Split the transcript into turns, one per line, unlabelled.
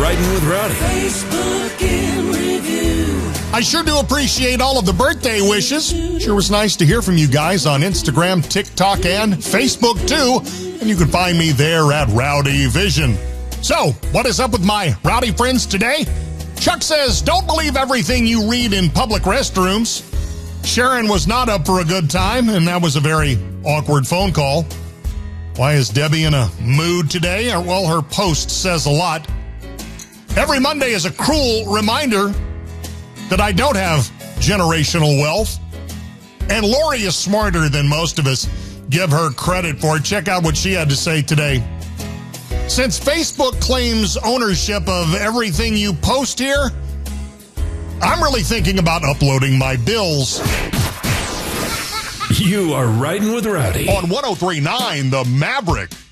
Riding with Rowdy.
Facebook in review.
I sure do appreciate all of the birthday wishes. Sure was nice to hear from you guys on Instagram, TikTok, and Facebook, too. And you can find me there at Rowdy Vision. So, what is up with my rowdy friends today? Chuck says, don't believe everything you read in public restrooms. Sharon was not up for a good time, and that was a very awkward phone call. Why is Debbie in a mood today? Well, her post says a lot. Every Monday is a cruel reminder that I don't have generational wealth. And Lori is smarter than most of us give her credit for. Check out what she had to say today. Since Facebook claims ownership of everything you post here, I'm really thinking about uploading my bills.
You are Riding with Rowdy.
On 103.9 The Maverick.